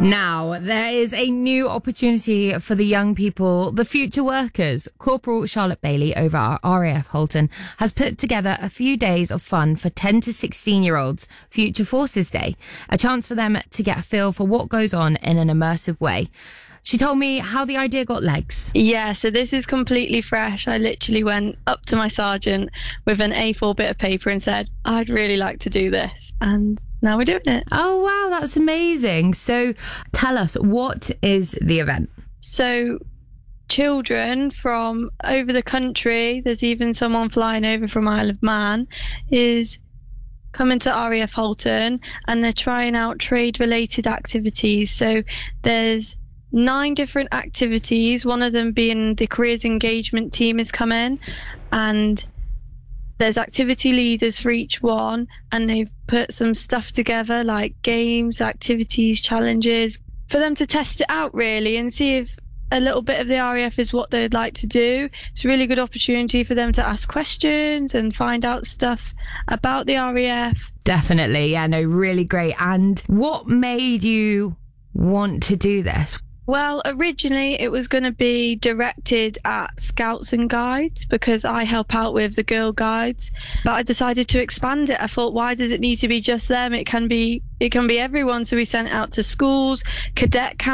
Now, there is a new opportunity for the young people, the future workers. Corporal Charlotte Bailey over at RAF Halton has put together a few days of fun for 10 to 16-year-olds, Future Forces Day, a chance for them to get a feel for what goes on in an immersive way. She told me how the idea got legs. Yeah, so this is completely fresh. I literally went up to my sergeant with an A4 bit of paper and said, I'd really like to do this. And now we're doing it. Oh, wow, that's amazing. So tell us, what is the event? So children from over the country, there's even someone flying over from Isle of Man, is coming to RAF Halton and they're trying out trade-related activities. So there's 9 different activities, one of them being the careers engagement team is coming, and there's activity leaders for each one, and they've put some stuff together like games, activities, challenges for them to test it out really and see if a little bit of the RAF is what they'd like to do. It's a really good opportunity for them to ask questions and find out stuff about the RAF. Definitely, yeah, no, really great. And what made you want to do this? Well, originally it was going to be directed at Scouts and Guides because I help out with the Girl Guides, but I decided to expand it. I thought, why does it need to be just them? It can be everyone. So we sent it out to schools, cadet camps.